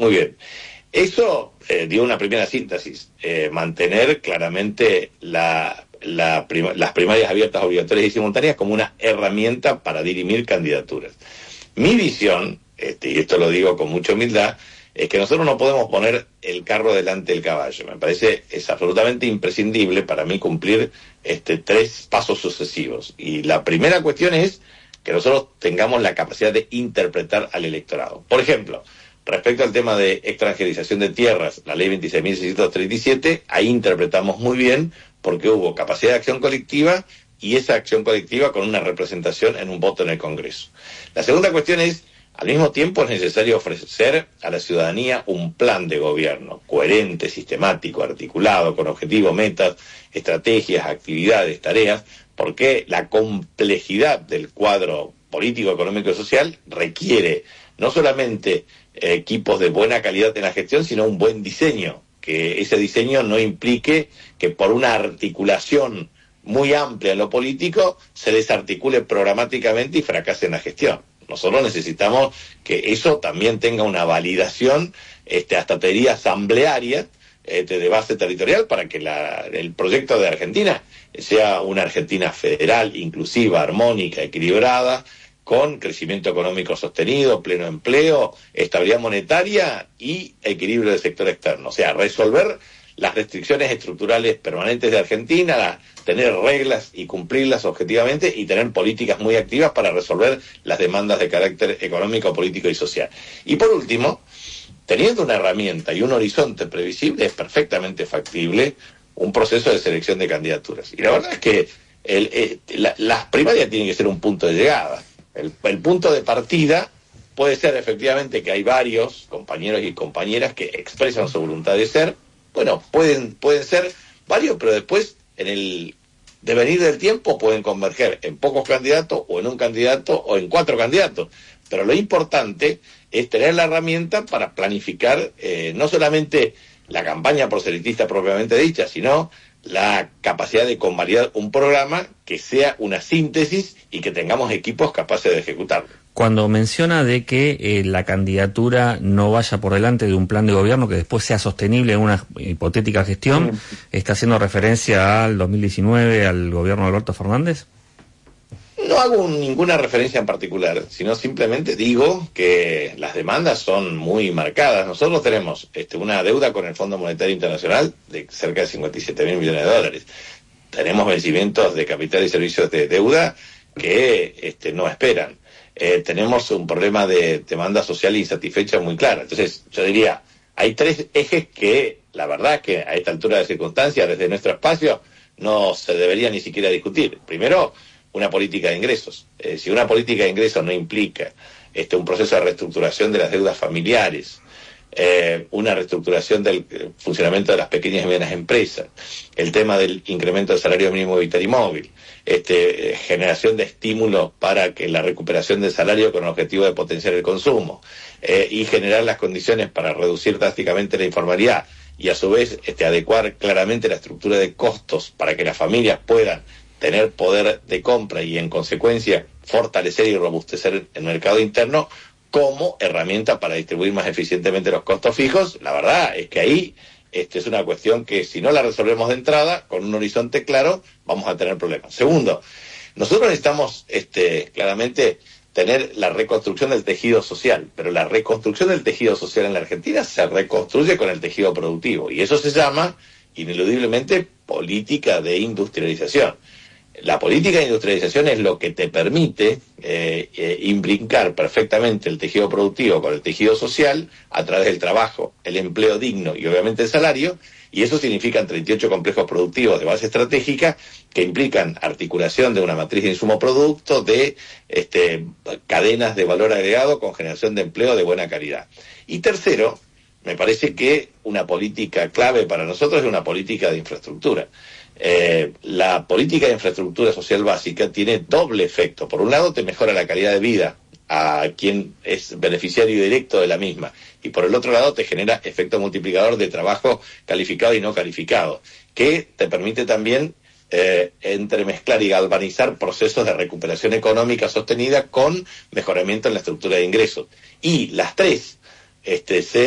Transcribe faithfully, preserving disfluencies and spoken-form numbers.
Muy bien. Eso eh, dio una primera síntesis, eh, mantener claramente la, la prima, las primarias abiertas, obligatorias y simultáneas como una herramienta para dirimir candidaturas. Mi visión, este, y esto lo digo con mucha humildad, es que nosotros no podemos poner el carro delante del caballo. Me parece es absolutamente imprescindible para mí cumplir este, tres pasos sucesivos. Y la primera cuestión es que nosotros tengamos la capacidad de interpretar al electorado. Por ejemplo, respecto al tema de extranjerización de tierras, la ley veintiséis mil seiscientos treinta y siete, ahí interpretamos muy bien porque hubo capacidad de acción colectiva y esa acción colectiva con una representación en un voto en el Congreso. La segunda cuestión es, al mismo tiempo es necesario ofrecer a la ciudadanía un plan de gobierno coherente, sistemático, articulado, con objetivos, metas, estrategias, actividades, tareas, porque la complejidad del cuadro político, económico y social requiere no solamente eh, equipos de buena calidad en la gestión, sino un buen diseño, que ese diseño no implique que por una articulación muy amplia en lo político se desarticule programáticamente y fracase en la gestión. Nosotros necesitamos que eso también tenga una validación, este, hasta te diría asamblearia, este, de base territorial, para que la, el proyecto de Argentina sea una Argentina federal, inclusiva, armónica, equilibrada, con crecimiento económico sostenido, pleno empleo, estabilidad monetaria y equilibrio del sector externo. O sea, resolver las restricciones estructurales permanentes de Argentina, la, tener reglas y cumplirlas objetivamente y tener políticas muy activas para resolver las demandas de carácter económico, político y social. Y por último, teniendo una herramienta y un horizonte previsible, es perfectamente factible un proceso de selección de candidaturas. Y la verdad es que el, el, la, las primarias tienen que ser un punto de llegada. El, el punto de partida puede ser efectivamente que hay varios compañeros y compañeras que expresan su voluntad de ser. Bueno, pueden, pueden ser varios, pero después en el devenir del tiempo pueden converger en pocos candidatos o en un candidato o en cuatro candidatos. Pero lo importante es tener la herramienta para planificar eh, no solamente la campaña proselitista propiamente dicha, sino la capacidad de convalidar un programa que sea una síntesis y que tengamos equipos capaces de ejecutarlo. Cuando menciona de que eh, la candidatura no vaya por delante de un plan de gobierno que después sea sostenible en una hipotética gestión, sí. ¿Está haciendo referencia al dos mil diecinueve, al gobierno de Alberto Fernández? No hago ninguna referencia en particular, sino simplemente digo que las demandas son muy marcadas. Nosotros tenemos este, una deuda con el Fondo Monetario Internacional de cerca de cincuenta y siete mil millones de dólares. Tenemos vencimientos de capital y servicios de deuda que este, no esperan. Eh, tenemos un problema de demanda social insatisfecha muy clara. Entonces, yo diría, hay tres ejes que, la verdad es que a esta altura de circunstancias, desde nuestro espacio, no se debería ni siquiera discutir. Primero, una política de ingresos. Eh, si una política de ingresos no implica este, un proceso de reestructuración de las deudas familiares, eh, una reestructuración del eh, funcionamiento de las pequeñas y medianas empresas, el tema del incremento del salario mínimo vital y móvil, este, eh, generación de estímulos para que la recuperación del salario con el objetivo de potenciar el consumo eh, y generar las condiciones para reducir drásticamente la informalidad y a su vez este, adecuar claramente la estructura de costos para que las familias puedan tener poder de compra y en consecuencia fortalecer y robustecer el mercado interno como herramienta para distribuir más eficientemente los costos fijos. La verdad es que ahí este, es una cuestión que si no la resolvemos de entrada, con un horizonte claro, vamos a tener problemas. Segundo, nosotros necesitamos este, claramente tener la reconstrucción del tejido social, pero la reconstrucción del tejido social en la Argentina se reconstruye con el tejido productivo y eso se llama ineludiblemente política de industrialización. La política de industrialización es lo que te permite eh, eh, imbricar perfectamente el tejido productivo con el tejido social a través del trabajo, el empleo digno y obviamente el salario, y eso significa treinta y ocho complejos productivos de base estratégica que implican articulación de una matriz de insumo-producto, de este, cadenas de valor agregado con generación de empleo de buena calidad. Y tercero, me parece que una política clave para nosotros es una política de infraestructura. Eh, la política de infraestructura social básica tiene doble efecto. Por un lado, te mejora la calidad de vida a quien es beneficiario directo de la misma. Y por el otro lado, te genera efecto multiplicador de trabajo calificado y no calificado, que te permite también eh, entremezclar y galvanizar procesos de recuperación económica sostenida con mejoramiento en la estructura de ingresos. Y las tres este, se